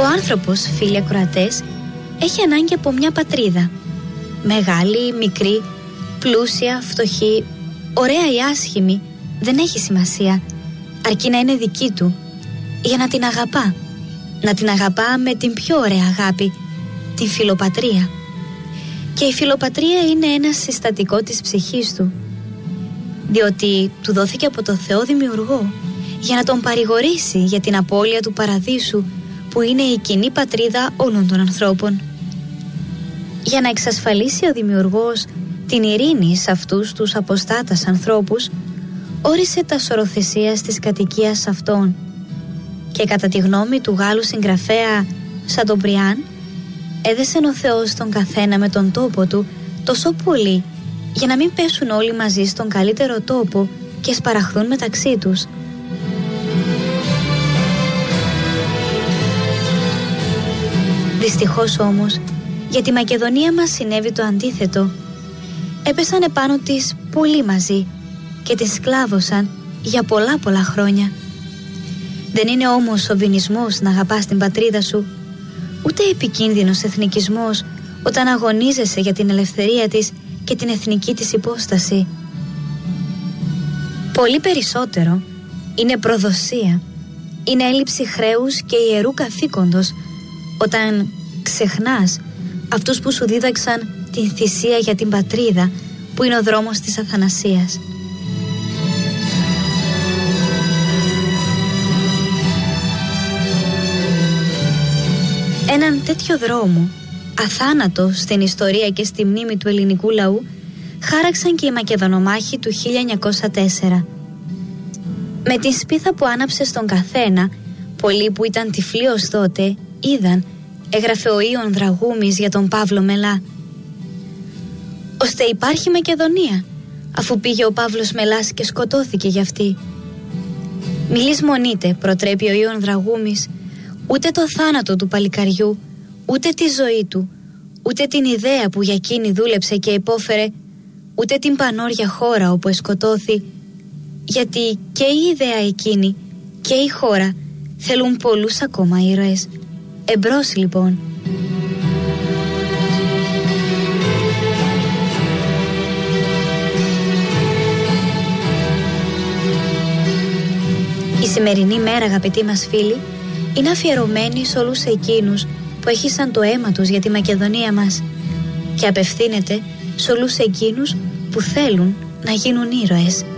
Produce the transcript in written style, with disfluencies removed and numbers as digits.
Ο άνθρωπος, φίλοι ακροατές, έχει ανάγκη από μια πατρίδα. Μεγάλη, μικρή, πλούσια, φτωχή, ωραία ή άσχημη, δεν έχει σημασία, αρκεί να είναι δική του, για να την αγαπά. Να την αγαπά με την πιο ωραία αγάπη, την φιλοπατρία. Και η φιλοπατρία είναι ένα συστατικό της ψυχής του, διότι του δόθηκε από το Θεό Δημιουργό για να τον παρηγορήσει για την απώλεια του παραδείσου, που είναι η κοινή πατρίδα όλων των ανθρώπων. Για να εξασφαλίσει ο Δημιουργός την ειρήνη σε αυτούς τους αποστάτας ανθρώπους, όρισε τα σωροθεσίας της κατοικίας αυτών, και κατά τη γνώμη του Γάλλου συγγραφέα Σαντομπριάν, έδεσε ο Θεός τον καθένα με τον τόπο του τόσο πολύ, για να μην πέσουν όλοι μαζί στον καλύτερο τόπο και σπαραχθούν μεταξύ τους. Δυστυχώς όμως, για τη Μακεδονία μας συνέβη το αντίθετο. Έπεσαν επάνω της πολύ μαζί και τη σκλάβωσαν για πολλά χρόνια. Δεν είναι όμως σοβινισμός να αγαπάς την πατρίδα σου, ούτε επικίνδυνος εθνικισμός όταν αγωνίζεσαι για την ελευθερία της και την εθνική της υπόσταση. Πολύ περισσότερο είναι προδοσία, είναι έλλειψη χρέους και ιερού καθήκοντος όταν ξεχνάς αυτούς που σου δίδαξαν την θυσία για την πατρίδα, που είναι ο δρόμος της αθανασίας. Έναν τέτοιο δρόμο, αθάνατο στην ιστορία και στη μνήμη του ελληνικού λαού, χάραξαν και οι Μακεδονομάχοι του 1904. Με την σπίθα που άναψε στον καθένα, πολλοί που ήταν τυφλοί ως τότε είδαν, έγραφε ο Ιων Δραγούμης για τον Παύλο Μελά, ώστε υπάρχει Μακεδονία, αφού πήγε ο Παύλος Μελάς και σκοτώθηκε γι' αυτή. Μη λησμονείτε, προτρέπει ο Ιων Δραγούμης, ούτε το θάνατο του παλικαριού, ούτε τη ζωή του, ούτε την ιδέα που για εκείνη δούλεψε και υπόφερε, ούτε την πανόρια χώρα όπου εσκοτώθη, γιατί και η ιδέα εκείνη και η χώρα θέλουν πολλούς ακόμα ήρωες. Εμπρός λοιπόν. Η σημερινή μέρα, αγαπητοί μας φίλοι, είναι αφιερωμένη σε όλους εκείνους που έχισαν το αίμα τους για τη Μακεδονία μας, και απευθύνεται σε όλους εκείνους που θέλουν να γίνουν ήρωες.